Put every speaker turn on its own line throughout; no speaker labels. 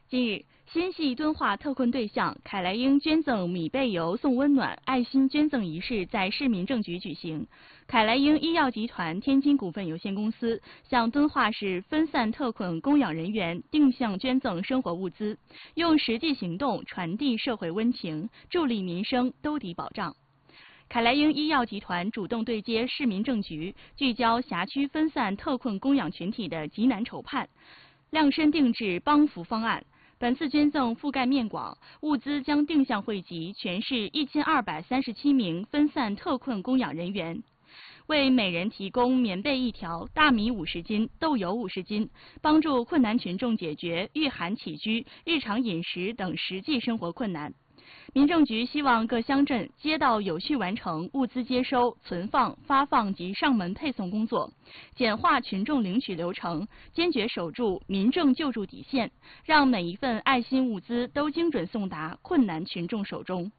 近日，新系敦化特困对象凯莱英捐赠米被油送温暖爱心捐赠仪式在市民政局举行。凯莱英医药集团天津股份有限公司向敦化市分散特困供养人员定向捐赠生活物资，用实际行动传递社会温情，助力民生兜底保障。凯莱英医药集团主动对接市民政局，聚焦辖区分散特困供养群体的急难愁盼，量身定制帮扶方案。本次捐赠覆盖面广，物资将定向惠及全市1237名分散特困供养人员，为每人提供棉被1条、大米50斤、豆油50斤，帮助困难群众解决御寒起居、日常饮食等实际生活困难。民政局希望各乡镇街道有序完成物资接收、存放、发放及上门配送工作，简化群众领取流程，坚决守住民政救助底线，让每一份爱心物资都精准送达困难群众手中。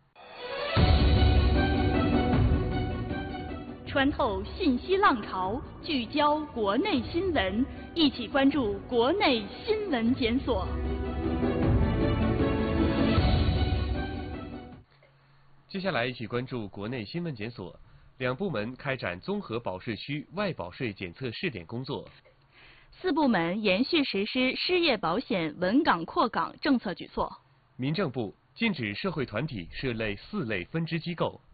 穿透信息浪潮，聚焦国内新闻，一起关注国内新闻检索。
接下来一起关注国内新闻检索，两部门开展综合保税区外保税检测试点工作。
4部门延续实施失业保险稳岗扩岗政策举措。
民政部禁止社会团体设立4类分支机构。